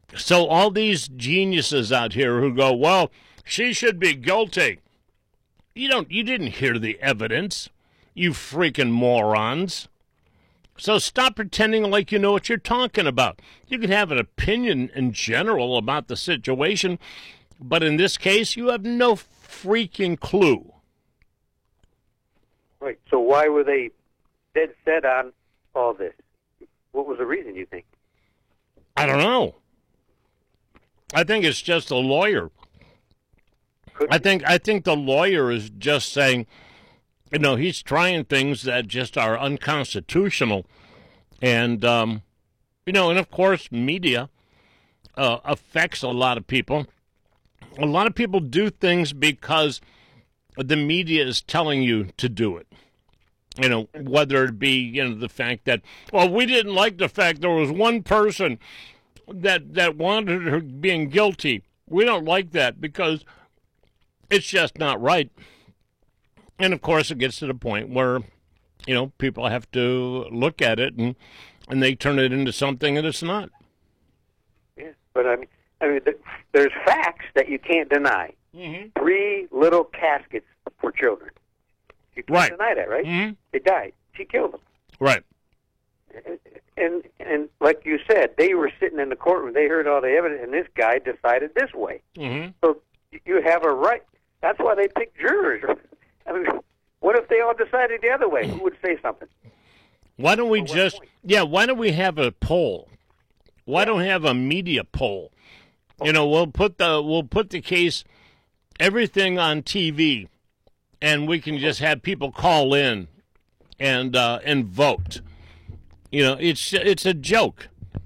So all these geniuses out here who go, well, she should be guilty. You didn't hear the evidence, you freaking morons. So stop pretending like you know what you're talking about. You can have an opinion in general about the situation, but in this case, you have no freaking clue. Right. So why were they dead set on all this? What was the reason, you think? I don't know. I think it's just a lawyer. I think the lawyer is just saying, he's trying things that just are unconstitutional, and and of course, media affects a lot of people. A lot of people do things because the media is telling you to do it. Whether it be the fact that, well, we didn't like the fact there was one person that wanted her being guilty. We don't like that because it's just not right. And, of course, it gets to the point where, people have to look at it and they turn it into something that it's not. Yeah, but I mean, there's facts that you can't deny. Mm-hmm. 3 little caskets for children. You can't deny that, right? Mm-hmm. They died. She killed them. Right. And like you said, they were sitting in the courtroom. They heard all the evidence, and this guy decided this way. Mm-hmm. So you have a right. That's why they pick jurors. I mean, what if they all decided the other way? Who would say something? Why don't we why don't we have a poll? Why don't we have a media poll? We'll put the case, everything on TV, and we can just have people call in and vote. It's a joke.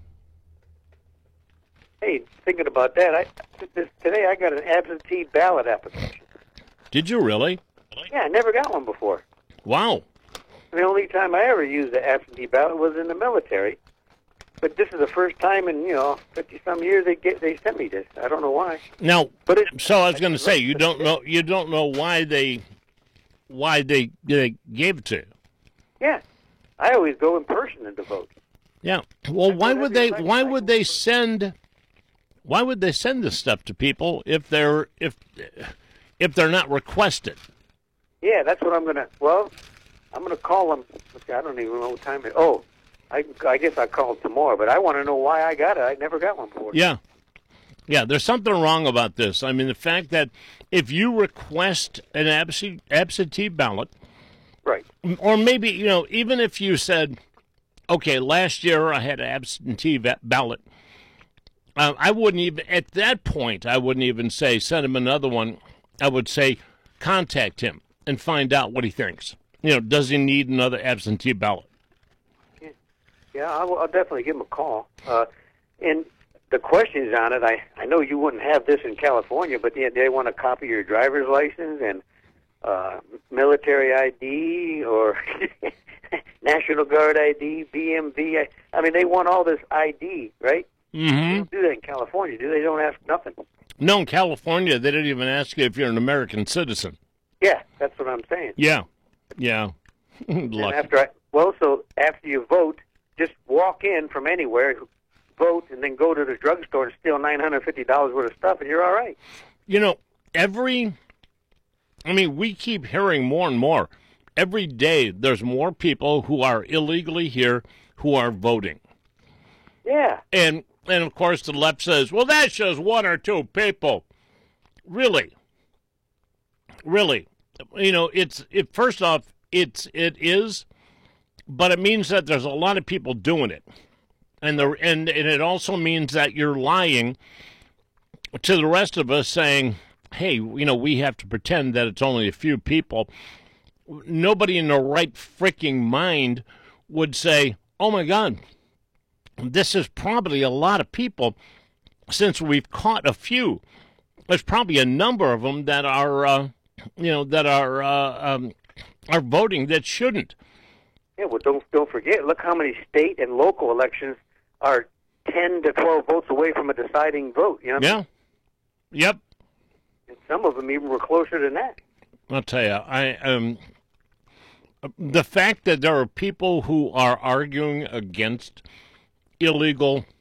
Hey, thinking about that, today I got an absentee ballot application. Did you really? Yeah, I never got one before. Wow. The only time I ever used the absentee ballot was in the military. But this is the first time in 50-some years they sent me this. I don't know why. Now, so I was going to say you don't know why they gave it to you. Yeah, I always go in person to vote. Yeah. Well, why would they send this stuff to people if they're not requested? Yeah, that's what I'm gonna. Well, I'm gonna call them. I don't even know what time it is. Oh, I guess I'll call them tomorrow. But I want to know why I got it. I never got one before. Yeah. Yeah, there's something wrong about this. I mean, the fact that if you request an absentee ballot, right, or maybe, even if you said, okay, last year I had an absentee ballot, I wouldn't even, at that point, I wouldn't even say send him another one. I would say contact him and find out what he thinks. Does he need another absentee ballot? Yeah, I'll definitely give him a call. And the questions on it, I know you wouldn't have this in California, but they want a copy of your driver's license and military ID or National Guard ID, BMV. I mean, they want all this ID, right? Mm-hmm. They don't do that in California, do they? They don't ask nothing. No, in California, they don't even ask you if you're an American citizen. Yeah, that's what I'm saying. Yeah. And so after you vote, just walk in from anywhere, vote, and then go to the drugstore and steal $950 worth of stuff, and you're all right. We keep hearing more and more. Every day, there's more people who are illegally here who are voting. Yeah. And of course, the left says, well, that's just 1 or 2 people. Really? First off, it is, but it means that there's a lot of people doing it. And it also means that you're lying to the rest of us saying, hey, we have to pretend that it's only a few people. Nobody in their right freaking mind would say, oh, my God, this is probably a lot of people since we've caught a few. There's probably a number of them that are, are voting that shouldn't. Yeah, well, don't forget. Look how many state and local elections are 10 to 12 votes away from a deciding vote. Yeah. Yep. And some of them even were closer than that. I'll tell you, the fact that there are people who are arguing against illegal